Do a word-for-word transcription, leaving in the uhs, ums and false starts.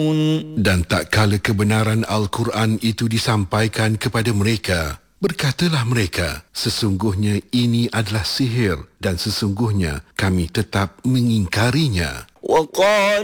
Dan tak kala kebenaran Al-Quran itu disampaikan kepada mereka, berkatalah mereka, sesungguhnya ini adalah sihir dan sesungguhnya kami tetap mengingkarinya.